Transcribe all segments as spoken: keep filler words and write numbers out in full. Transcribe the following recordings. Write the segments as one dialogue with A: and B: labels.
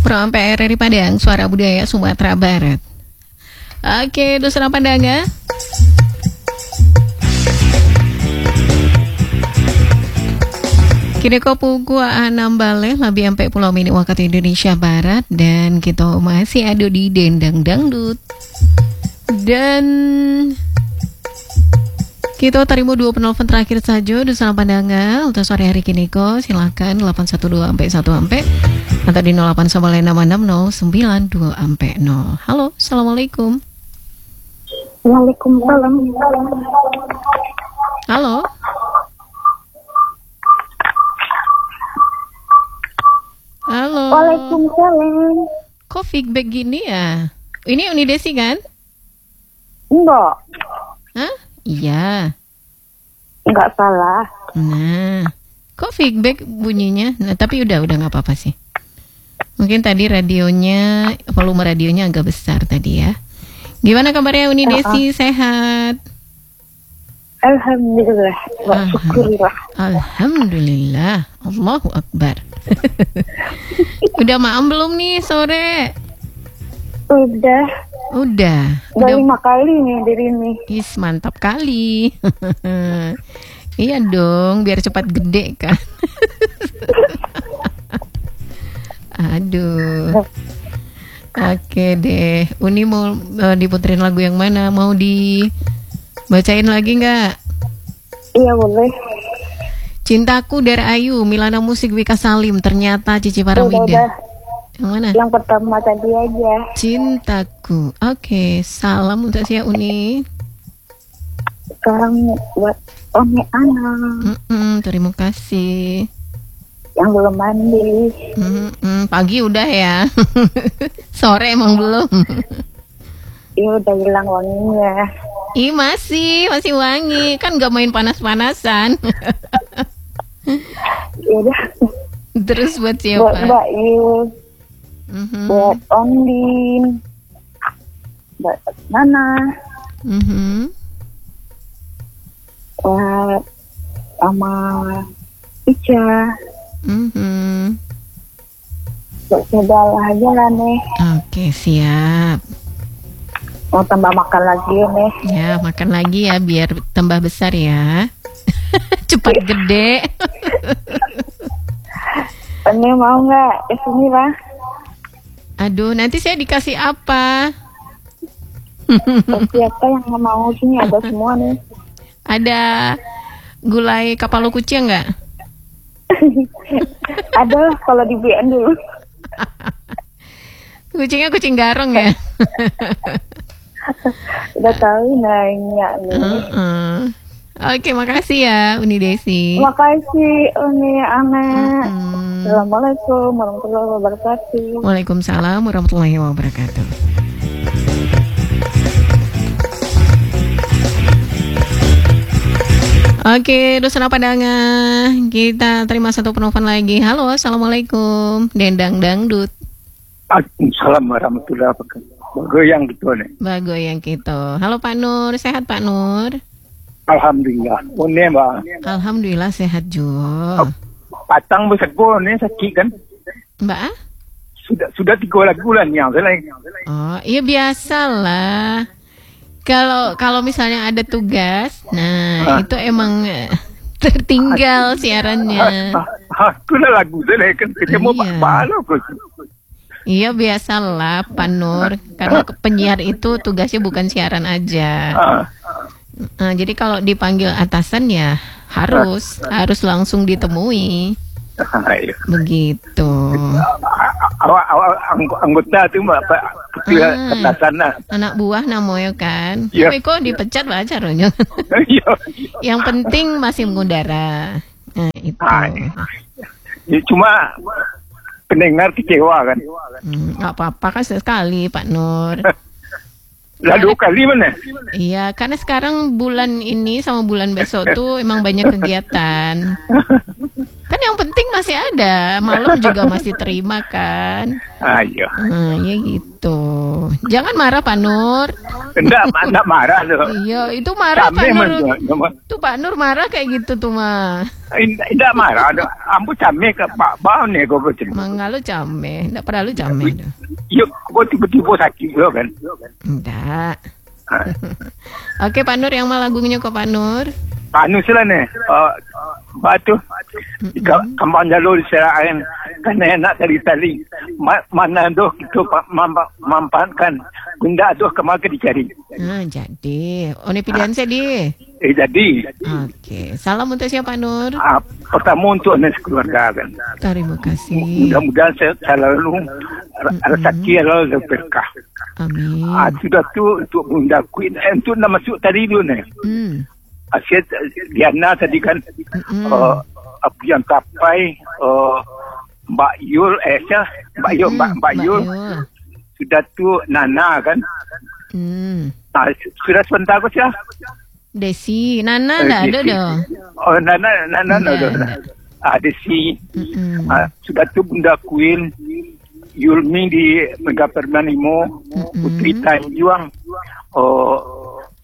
A: Pro R R I Padang, Suara Budaya Sumatera Barat. Oke, Dusra Padanga. Kini ko pugu anam balik lebih sampai Pulau Mini waktu Indonesia Barat dan kita masih ada di Dendang Dangdut. Dan kita terima dua penelpon terakhir saja Dusra Padanga untuk sore hari kini ko. Silakan delapan satu dua sampai satu sampai atau di nol delapan sembilan enam enam nol sembilan dua sampai nol. Halo, Assalamualaikum.
B: Waalaikumsalam.
A: Halo. Halo.
B: Waalaikumsalam.
A: Kok feedback gini ya? Ini Unidesi kan?
B: Enggak.
A: Hah? Iya.
B: Enggak salah.
A: Nah, kok feedback bunyinya? Nah, tapi udah udah nggak apa-apa sih. Mungkin tadi radionya, volume radionya agak besar tadi ya. Gimana kabarnya Unidesi? Uh-uh. Sehat?
B: Alhamdulillah. Alhamdulillah.
A: Alhamdulillah. Allahu Akbar. Udah maam belum nih sore?
B: Udah.
A: Udah.
B: Udah
A: Udah
B: lima kali nih diri nih.
A: Is, mantap kali. Iya dong, biar cepat gede kan. Aduh. Oke deh. Uni mau uh, diputerin lagu yang mana? Mau dibacain lagi nggak?
B: Iya boleh.
A: Cintaku dari Ayu, Milana Musik Wika Salim, ternyata Cici Paramida. Yang mana?
B: Yang pertama tadi aja.
A: Cintaku. Oke, salam untuk siapa Uni?
B: Sekarang buat Ome Ana.
A: Mm-mm, terima kasih.
B: Yang belum mandi.
A: Mm-mm, pagi udah ya. Sore emang belum.
B: Iya udah hilang wanginya.
A: Ih masih, masih wangi. Kan gak main panas-panasan.
B: Ya udah.
A: Terus buat siapa?
B: Buat Mbak Yus.
A: Mm-hmm.
B: Buat Ondin. Buat Nana.
A: Mm-hmm.
B: Buat sama Ica.
A: Mm-hmm.
B: Buat segala jalan nih.
A: Oke, siap.
B: Mau tambah makan lagi ya nih.
A: Ya, makan lagi ya biar tambah besar ya. Cepat gede.
B: Ini mau nggak ke sini lah?
A: Aduh, nanti saya dikasih apa?
B: Siapa yang nggak mau sini ada semua nih.
A: Ada gulai kapal kucing nggak?
B: Ada kalau di B N dulu.
A: Kucingnya kucing garong ya?
B: Udah tahu nanya nih.
A: Uh-uh. Oke, makasih ya Uni Desi.
B: Makasih Uni Ana.
A: Uh-uh.
B: Assalamualaikum warahmatullahi wabarakatuh.
A: Waalaikumsalam warahmatullahi wabarakatuh. Oke, Dusra Padanga. Kita terima satu penelpon lagi. Halo, Assalamualaikum. Dendang Dangdut.
C: Assalamualaikum warahmatullahi wabarakatuh. Bagoyang gitu nih.
A: Bagoyang gitu. Halo Pak Nur, sehat Pak Nur?
C: Alhamdulillah. Ini mbak.
A: Alhamdulillah sehat juga.
C: Oh, patang besar gua nih sakit kan?
A: Mbak?
C: Sudah sudah tiga bulan yang saya.
A: Oh, iya biasalah. Kalau kalau misalnya ada tugas, nah ah. itu emang tertinggal siarannya.
C: Aku lah lagu saya kan kita mau malu kok.
A: Iya biasalah Pak Nur, karena penyiar itu tugasnya bukan siaran aja. Nah, jadi kalau dipanggil atasan ya harus harus langsung ditemui. Begitu.
C: Awak awak anggota tu mbak Pak atasan lah.
A: Anak buah namanya kan.
C: Ya.
A: Tapi kok dipecat lah caranya. Yang penting masih mengudara. Nah itu.
C: Ya, cuma pendengar kecewa kan.
A: Hmm, gak apa-apa kan sekali Pak Nur.
C: Lah dua kali mana?
A: Iya, karena sekarang bulan ini sama bulan besok tuh emang banyak kegiatan. Kan yang penting masih ada. Malam juga masih terima kan.
C: Ayo.
A: Nah, ya gitu. Jangan marah Pak Nur.
C: Enggak, enggak marah loh.
A: Iya, itu marah Pak
C: Came
A: Nur.
C: mas.
A: Tuh Pak Nur marah kayak gitu tuh mah.
C: Enggak marah. Ambu came ke Pak Bau nih kau betul.
A: Mangga lu came, enggak pernah lu came.
C: Yuk, kau tiba-tiba sakit lo kan?
A: Enggak. Oke Pak Nur, yang mau lagunya kok Pak Nur?
C: Anu sila ni, uh, batu, mm-hmm. Kambang jalur selain kena nak tali-tali, Ma, mana tu kita mampankan, benda tu kemana dicari.
A: Ah, jadi, oh ni pilihan saya di.
C: Eh jadi.
A: Oke, salam untuk siapa Pak Nur?
C: Uh, pertama untuk anak keluarga kan.
A: Terima kasih.
C: Mudah-mudahan saya selalu mm-hmm. rezeki selalu berkah.
A: Amin.
C: Ah, sudah tu untuk bunda Queen, eh, untuk nak masuk tadi dulu ni.
A: Hmm.
C: Asyik Diana tadi kan mm-hmm. uh, apa yang kapai uh, Mbak Yul eh siapa Mbak Yul mm-hmm. Mbak, Mbak Yul sudah tu Nana kan mm. Nah, sudah sebentar aku siapa
A: Desi Nana dah ada dah
C: oh Nana Nana ada ah Desi mm-hmm. uh, sudah tu Bunda Queen Yulmi di Mega Permanimo mm-hmm. Putri Tanjuang oh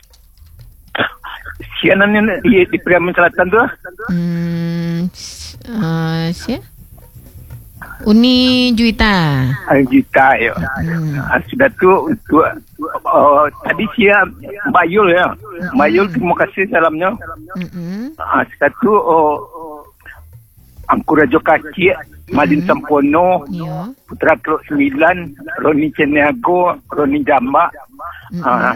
C: sianan di di Priaman Selatan tu lah.
A: Hmm, uh, siapa? Uni Juita.
C: Uni Juita ya. Hmm. Uh, sudah tu untuk uh, tadi siap Mbak Yul ya. Hmm. Mbak Yul terima kasih salamnya. Hmm. Uh, sudah tu uh, Angku Rajo Kacik, Madin hmm. Sampono, yeah. Putra Kelok Sembilan, Roni Ceniago, Roni Jambak. Hmm. Uh,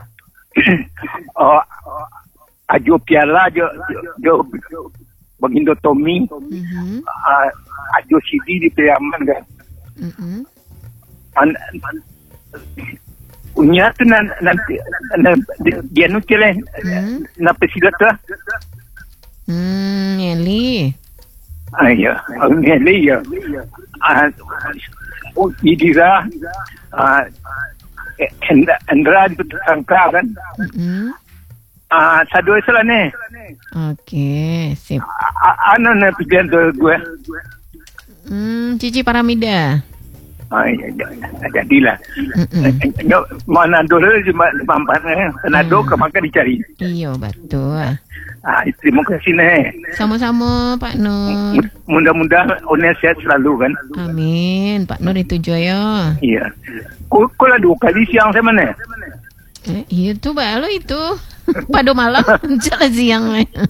C: uh, Ajo Piala jo jo Bagindo Tommy mm-hmm. uh, Ajo Sidi di Priaman kan mm-hmm. An, an, unya tu nan, nanti na, dia nu kele mm-hmm. na pesilat lah
A: hmm Eli
C: ayo Eli ya ah oh Idira ah Andra itu tersangka kan mm-hmm. Ah, satu salah ni.
A: Okey, sip.
C: Ano na pilihan tu gue?
A: Hmm, Cici Paramida.
C: Ah, jadilah. Mana dulu cuma mampan eh. Senado ke maka dicari.
A: Iya, betul.
C: Ah, terima kasih nih.
A: Sama-sama Pak Nur.
C: Mudah-mudahan Onia sehat selalu kan.
A: Amin. Pak Nur itu joyo.
C: Iya. Kau kau lah dua kali siang saya mana?
A: Eh, iya tu baru itu. Pada malam jalan siang.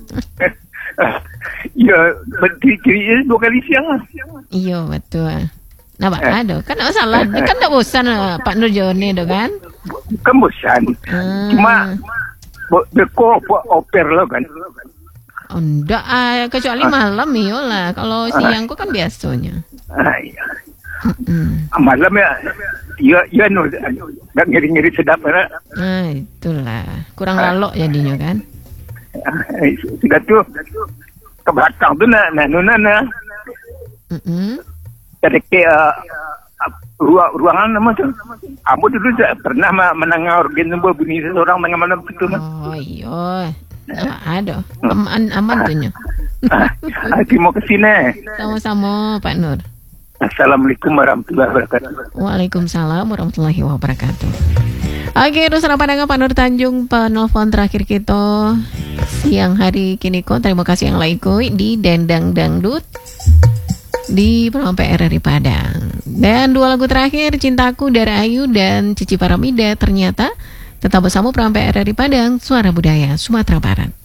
C: Ya, kiri-kiri dua kali siang lah.
A: Iya, betul. Nah, Pak, eh. Aduh, kan tak salah. Kan tak bosan Pak Nur Joni tu kan?
C: Bukan bosan. Hmm. Cuma beko oper lo kan.
A: Oh, enggak, ah, kecuali malam iyalah. Kalau siang kok kan biasanya.
C: Ah, iya. Mm-mm. Malam ya, ya, ya, no, nggak ngiri-ngiri sedap kan?
A: Ah, itulah, kurang lalok jadinya kan?
C: Sudah tu ke belakang tu nak, nak nuna na. Jadi ke ruang ruangan nama tu. Aku dulu pernah menanggar organ nombor bunyi seorang mengenai malam itu.
A: Oh iya, ada, aman aman tu nya.
C: Terima kasih nih.
A: Sama-sama Pak Nur.
C: Assalamualaikum warahmatullahi wabarakatuh.
A: Waalaikumsalam warahmatullahi wabarakatuh. Oke, terus pandangan Pak Nur Tanjung, penelpon terakhir kita siang hari kini kok. Terima kasih yang laikui di Dendang Dangdut di Peluang P R R I Padang. Dan dua lagu terakhir, Cintaku dari Ayu dan Cici Paramida. Ternyata tetap bersama Peluang P R R I Padang, Suara Budaya Sumatera Barat.